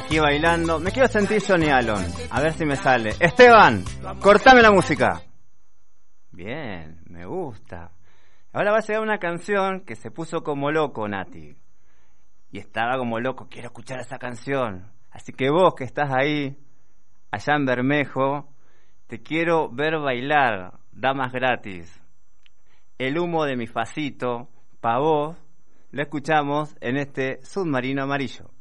aquí bailando. Me quiero sentir Johnny Allen. A ver si me sale. Esteban, cortame la música. Bien, me gusta. Ahora va a llegar una canción que se puso como loco, Nati. Y estaba como loco, quiero escuchar esa canción. Así que vos que estás ahí, allá en Bermejo, te quiero ver bailar, damas gratis. El humo de mi facito, pa' vos, lo escuchamos en este Submarino Amarillo.